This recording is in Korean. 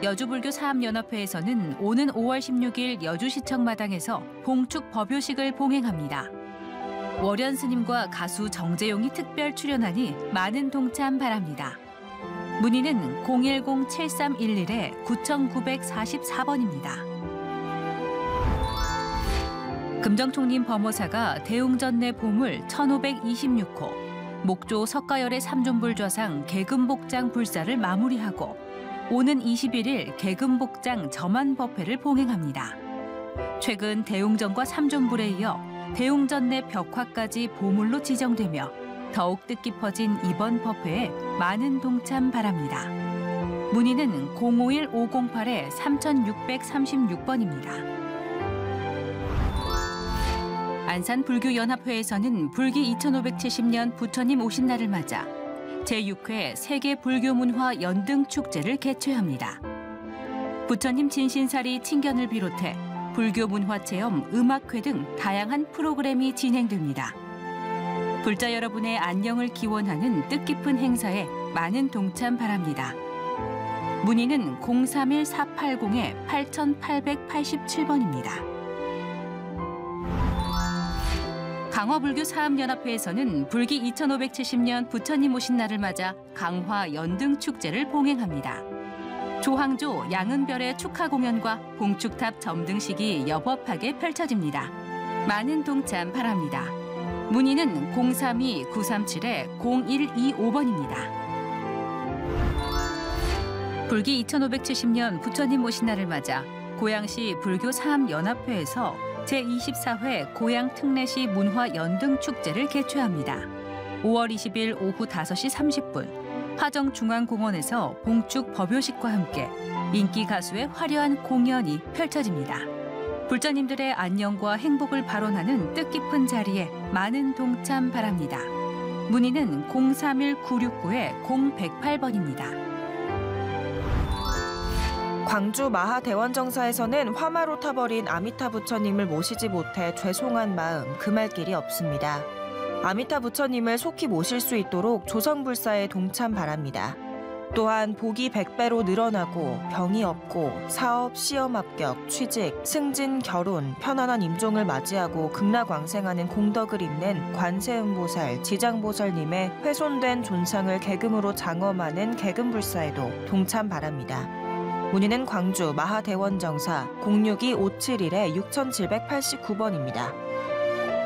여주불교 사암연합회에서는 오는 5월 16일 여주시청 마당에서 봉축 법요식을 봉행합니다. 월연 스님과 가수 정재용이 특별 출연하니 많은 동참 바랍니다. 문의는 010-7311-9944번입니다. 금정총림 범어사가 대웅전내 보물 1526호, 목조 석가열의 삼존불좌상 개금복장 불사를 마무리하고 오는 21일 개금복장 점안법회를 봉행합니다. 최근 대웅전과 삼존불에 이어 대웅전내 벽화까지 보물로 지정되며 더욱 뜻깊어진 이번 법회에 많은 동참 바랍니다. 문의는 051-508-3636번입니다. 안산불교연합회에서는 불기 2570년 부처님 오신 날을 맞아 제6회 세계 불교문화 연등축제를 개최합니다. 부처님 진신사리 친견을 비롯해 불교문화체험, 음악회 등 다양한 프로그램이 진행됩니다. 불자 여러분의 안녕을 기원하는 뜻깊은 행사에 많은 동참 바랍니다. 문의는 031-480-8887번입니다. 강화불교 사암연합회에서는 불기 2570년 부처님 오신 날을 맞아 강화 연등축제를 봉행합니다. 조항조, 양은별의 축하 공연과 봉축탑 점등식이 여법하게 펼쳐집니다. 많은 동참 바랍니다. 문의는 032-937-0125번입니다. 불기 2570년 부처님 오신 날을 맞아 고양시 불교 사암연합회에서 제24회 고양 특례시 문화 연등축제를 개최합니다. 5월 20일 오후 5시 30분 화정중앙공원에서 봉축 법요식과 함께 인기 가수의 화려한 공연이 펼쳐집니다. 불자님들의 안녕과 행복을 발언하는 뜻깊은 자리에 많은 동참 바랍니다. 문의는 031-969-0108번입니다. 광주 마하대원정사에서는 화마로 타버린 아미타 부처님을 모시지 못해 죄송한 마음 금할 길이 없습니다. 아미타 부처님을 속히 모실 수 있도록 조성불사에 동참 바랍니다. 또한 복이 100배로 늘어나고 병이 없고 사업, 시험 합격, 취직, 승진, 결혼, 편안한 임종을 맞이하고 극락왕생하는 공덕을 잇는 관세음보살, 지장보살님의 훼손된 존상을 계금으로 장엄하는 계금불사에도 동참 바랍니다. 문의는 광주 마하대원정사 062-571-6789번입니다.